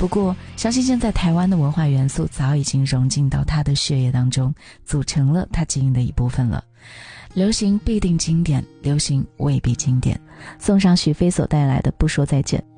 不过相信现在台湾的文化元素早已经融进到他的血液当中，组成了他基因的一部分了。流行必定经典，流行未必经典。送上许飞所带来的不说再见。